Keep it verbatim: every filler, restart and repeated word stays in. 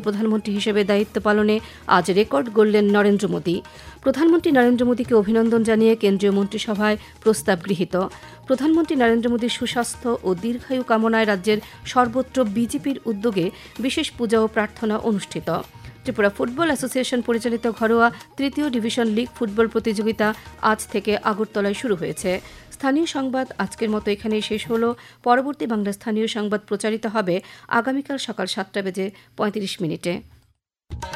প্রধানমন্ত্রী হিসেবে দায়িত্ব পালনে আজ রেকর্ড গড়লেন নরেন্দ্র মোদী। প্রধানমন্ত্রী নরেন্দ্র মোদীকে অভিনন্দন জানিয়ে কেন্দ্রীয় মন্ত্রিসভায় প্রস্তাব গৃহীত। প্রধানমন্ত্রী নরেন্দ্র মোদীর সুস্বাস্থ্য ও দীর্ঘায়ু কামনায় রাজ্যের সর্বত্র বিজেপির উদ্যোগে বিশেষ পূজা ও প্রার্থনা অনুষ্ঠিত। ত্রিপুরা ফুটবল অ্যাসোসিয়েশন পরিচালিত ঘরোয়া তৃতীয় ডিভিশন লীগ ফুটবল প্রতিযোগিতা আজ থেকে আগরতলায় শুরু হয়েছে। স্থানীয় সংবাদ আজকের মতো এখানেই শেষ হলো। পরবর্তী বাংলা স্থানীয় সংবাদ প্রচারিত হবে আগামীকাল সকাল সাতটা বেজে পঁয়ত্রিশ মিনিটে।